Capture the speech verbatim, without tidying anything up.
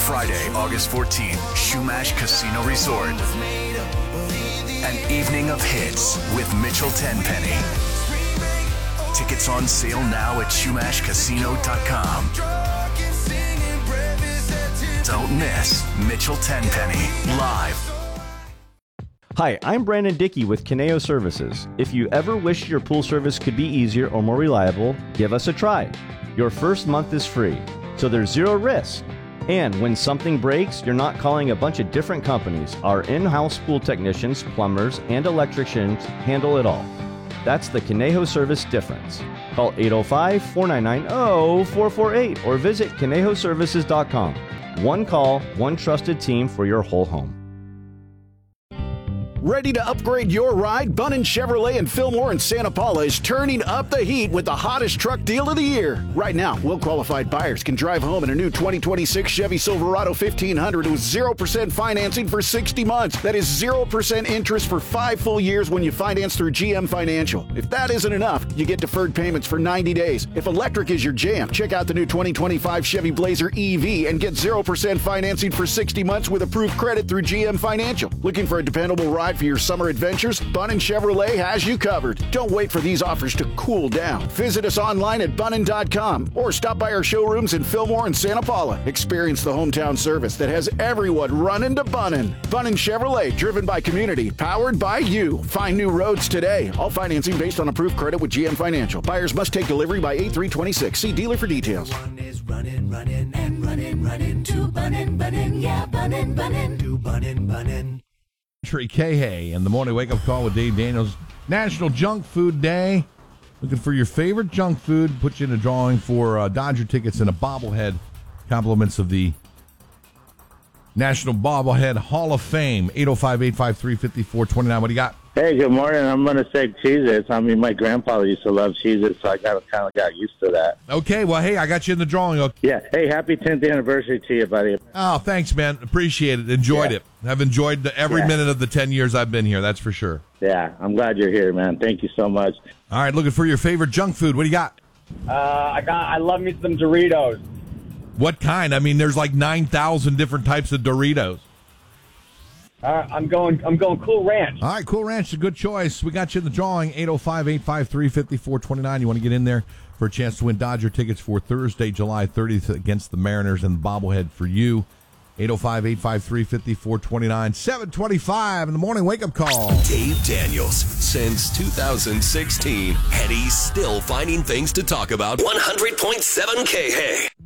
Friday, August fourteenth, Chumash Casino Resort. An evening of hits with Mitchell Tenpenny. Tickets on sale now at Chumash Casino dot com. Don't miss Mitchell Tenpenny live. Hi, I'm Brandon Dickey with Kineo Services. If you ever wish your pool service could be easier or more reliable, give us a try. Your first month is free, so there's zero risk. And when something breaks, you're not calling a bunch of different companies. Our in-house pool technicians, plumbers, and electricians handle it all. That's the Conejo Service difference. Call eight oh five, four nine nine, oh four four eight or visit Conejo Services dot com. One call, one trusted team for your whole home. Ready to upgrade your ride? Bunnin Chevrolet in Fillmore and Santa Paula is turning up the heat with the hottest truck deal of the year. Right now, well-qualified buyers can drive home in a new twenty twenty-six Chevy Silverado fifteen hundred with zero percent financing for sixty months. That is zero percent interest for five full years when you finance through G M Financial. If that isn't enough, you get deferred payments for ninety days. If electric is your jam, check out the new twenty twenty-five Chevy Blazer E V and get zero percent financing for sixty months with approved credit through G M Financial. Looking for a dependable ride for your summer adventures? Bunnin Chevrolet has you covered. Don't wait for these offers to cool down. Visit us online at bunnin dot com or stop by our showrooms in Fillmore and Santa Paula. Experience the hometown service that has everyone running to Bunnin. Bunnin Chevrolet, driven by community, powered by you. Find new roads today. All financing based on approved credit with G M Financial. Buyers must take delivery by eight three twenty-six. See dealer for details. One is running, running, and running, running to Bunnin, Bunnin, yeah, Bunnin, Bunnin, to Bunnin, Bunnin. Trey Cahay and the morning wake-up call with Dave Daniels. National Junk Food Day. Looking for your favorite junk food. Put you in a drawing for uh, Dodger tickets and a bobblehead. Compliments of the National Bobblehead Hall of Fame. eight oh five, eight five three, five four two nine. What do you got? Hey, good morning. I'm going to say Cheez-Its. I mean, my grandfather used to love Cheez-Its, so I got kind of got used to that. Okay, well, hey, I got you in the drawing. Okay. Yeah. Hey, happy tenth anniversary to you, buddy. Oh, thanks, man. Appreciate it. Enjoyed yeah. it. I've enjoyed the, every yeah. minute of the ten years I've been here, that's for sure. Yeah, I'm glad you're here, man. Thank you so much. All right, looking for your favorite junk food. What do you got? Uh, I got. I love me some Doritos. What kind? I mean, there's like nine thousand different types of Doritos. Uh, I'm going. I'm going Cool Ranch. All right, Cool Ranch is a good choice. We got you in the drawing. eight oh five, eight five three, five four two nine. You want to get in there for a chance to win Dodger tickets for Thursday, July thirtieth against the Mariners and the bobblehead for you. eight oh five, eight five three, five four two nine. seven twenty-five in the morning wake-up call. Dave Daniels. Since two thousand sixteen, and he's still finding things to talk about. one hundred point seven K H.